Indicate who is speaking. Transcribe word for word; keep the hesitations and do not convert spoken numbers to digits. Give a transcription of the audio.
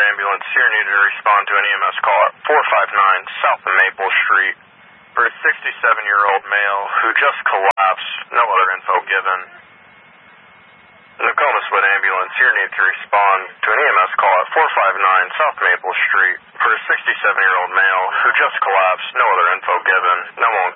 Speaker 1: ambulance here needed to respond to an E M S call at four five nine South Maple Street for a sixty-seven-year-old male who just collapsed. No other info given. Nokomis Wood ambulance here needs to respond to an E M S call at four five nine South Maple Street for a sixty-seven-year-old male who just collapsed. No other info given. No more